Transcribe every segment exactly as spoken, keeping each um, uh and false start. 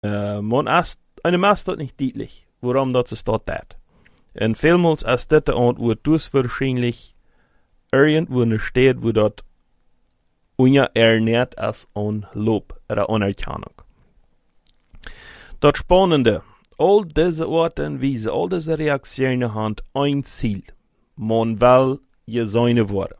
Uh, man ist, eine Mast dat nicht deutlich, warum dat es dort dat. En vielmals ist das Antwort dus wahrscheinlich irgendwo eine Stadt, wo dort unerernährt ist an Lob oder Anerkennung. Das Spannende, all diese Orten wiesen, all diese Reaktionen haben ein Ziel. Man will geseine worden.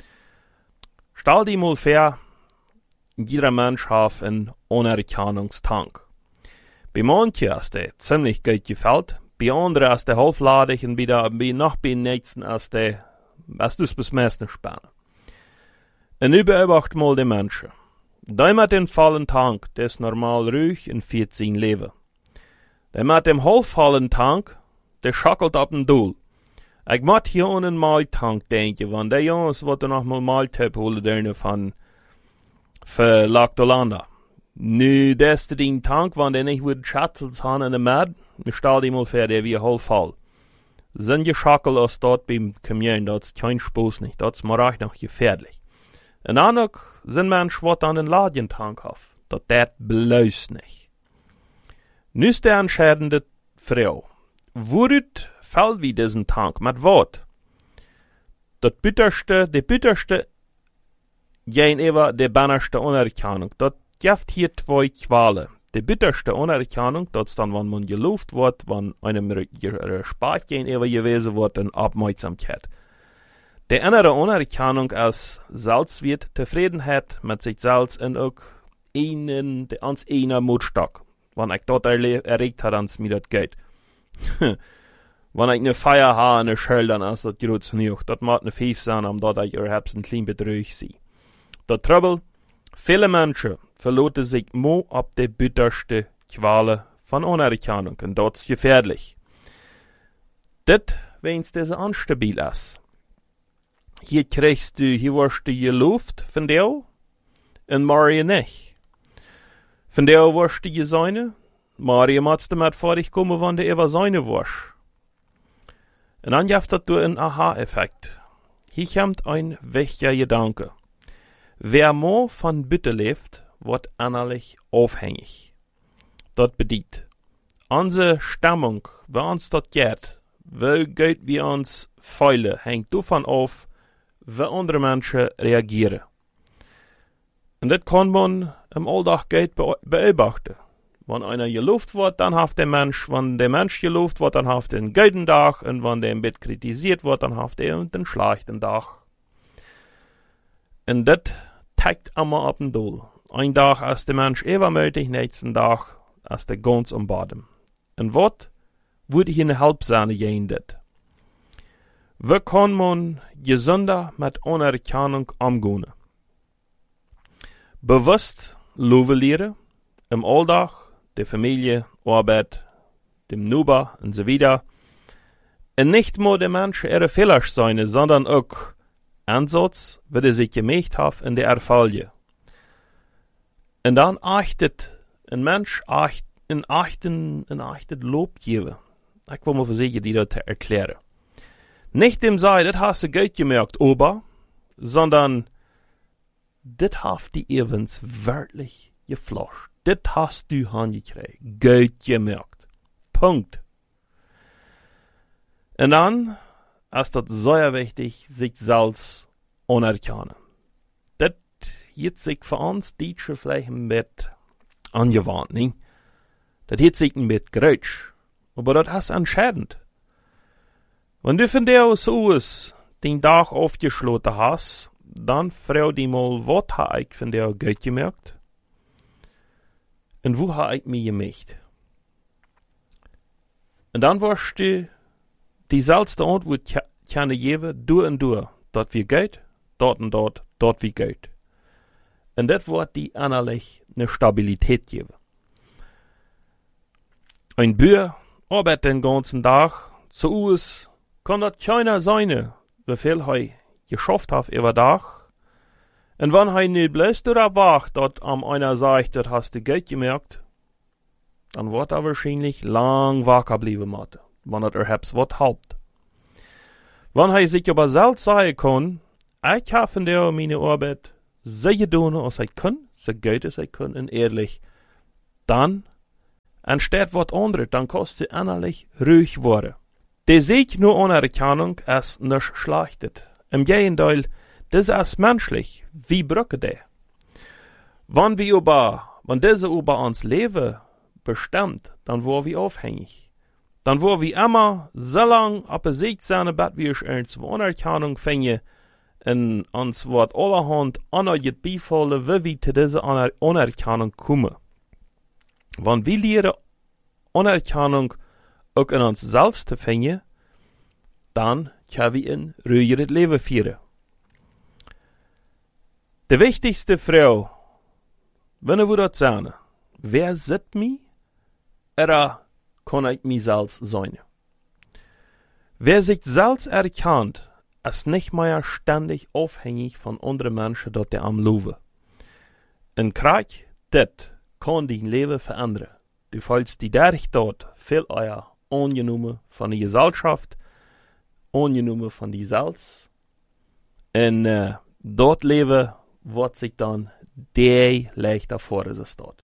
Stell dir mal vor, jeder Mensch hat einen Anerkennungstank. Bei manchen ist der ziemlich gut gefällt, bei anderen ist der halbladig und bei, bei noch bei den nächsten ist der, ist das bis meistens spannend. Und überwacht mal die Menschen. Der mit dem vollen Tank, der ist normal ruhig und führt sein Leben. Der mit dem halbvollen Tank, der schackelt ab dem Doel. Ich muss hier an einen Maltank denken, wenn der Jungs wollte noch mal Maltyp holen dürfen von, für Lactolanda. Nu, das ist den Tank, wenn der nicht wird Schatzels haben in der Mad, stell dir mal vor, der wie halb voll. Sind geschackelt aus dort beim Kommunion, das ist kein Spaß nicht, das ist mir auch noch gefährlich. Und dann noch sind Menschen, die an den Ladientank haben, das das bloß nicht. Nu ist der entscheidende Frau. Wodurch fällt wie diesen Tank, mit Wort? Das bitterste, die bitterste, gegenüber der bannerste Anerkennung, das gibt hier zwei Qualen. Die bitterste Anerkennung, das ist dann, wenn man gelobt wird, wenn einem Respekt gegenüber gewesen wird, und Aufmerksamkeit. Die andere Anerkennung ist Selbstwert, Zufriedenheit mit sich selbst und auch einen, der ans einer Mutstock. Wenn ich dort erregt habe, dann es mir das geht. Wenn ich eine Feier habe, eine Schule, dann ist das groß nicht. Das muss eine Fief sein, um dort ich erhab's ein klein bedrückt sein. Der Trouble, viele Menschen verloten sich mo ab der bitterste Qualen von Anerkennung, und das ist gefährlich. Das, wenn es diese unstabil ist. Hier kriegst du, hier wirst du gelobt von dir, und Maria nicht. Von der wirst du geseine, Maria muss damit fertig kommen, wenn du über seine wirst. Und dann gibt das einen Aha-Effekt. Hier kommt ein wichtiger Gedanke. Wer more von Bitte lebt, wird innerlich aufhängig. Das bedeutet, unsere Stimmung, wie uns das geht, wie gut wir uns fühlen, hängt davon auf, wie andere Menschen reagieren. Und das kann man im Alltag gut beobachten. Wenn einer gelobt wird, dann hat der Mensch, wenn der Mensch gelobt wird, dann hat er einen guten Tag, und wenn der im Bett kritisiert wird, dann hat er einen schlechten Tag. Und das tagt immer ab dem Doel. Ein Tag ist der Mensch übermütig, nächsten Tag ist er ganz am Boden. Und was würde hier eine Halbsahne gehen? Wie kann man gesünder mit Anerkennung umgehen? Bewusst loben im Alltag, der Familie, Arbeit, dem Nuba und so weiter. Und nicht nur der Mensch ihre Fehler sein, sondern auch Ansatz, wie er sich gemacht hat in der Erfolge. Und dann achtet ein Mensch acht, in achten, in achtet Lob geben. Ich will mal versuchen, die das zu erklären. Nicht dem sei, das hast du gut gemerkt, Ober, sondern das hast du evens wörtlich geflasht. Das hast du hingekriegt, gut gemerkt. Punkt. Und dann ist das sehr wichtig, sich selbst anerkennen. Das hat sich für uns Deutsche vielleicht ein bisschen angewandt, nicht? Das hat sich ein bisschen gerutscht. Aber das ist entscheidend. Wenn du von dir so ist, den Tag aufgeschlossen hast, dann frag dich mal, was habe ich von dir gut gemerkt? Und wo habe ich mich gemacht? Und dann wirst du die selbste Antwort können geben, du und du, dort wie geht, dort und dort, dort wie geht. Und das wird die innerlich eine Stabilität geben. Ein Bauer arbeitet den ganzen Tag, zu uns kann das keiner sein, wie viel er geschafft hat über Tag. Und wenn er nicht bloß darauf wacht, dass am einer sagt, das hast du gut gemerkt, dann wird er wahrscheinlich lang wacker bleiben müssen, wenn er erhebt was haupt. Wenn er sich aber selbst sagen kann, ich habe von der meine Arbeit so getan, als ich kann, so gut als ich kann und ehrlich, dann Anstatt wat andere, dann kannst du innerlich ruhig worden. De seht nur Anerkennung als nicht schlechtet. Im Gegenteil, das ist menschlich. Wie brücke de? Wenn wir über, wenn diese über uns Leben bestimmt, dann war wir aufhängig. Dann war wir immer so lang auf der Sicht sein, dass wir uns Anerkennung finden, und uns wird allerhand anerkannt beifolgen, wie wir zu dieser Aner Anerkennung kommen. Wenn wir lernen, Anerkennung auch in uns selbst zu finden, dann können wir ein ruhigeres Leben führen. Die wichtigste Frau, wenn wir das sagen, wer sieht mich, oder kann ich mich selbst sein? Wer sich selbst erkennt, ist nicht mehr ständig abhängig von anderen Menschen, dort der am Leben. Ein Krieg, das kann dein Leben verändern. Du fühlst dich dadurch dort viel eher angenommen von der Gesellschaft, angenommen von dir selbst. Und äh, dort Leben wird sich dann der leichter vor, als es dort.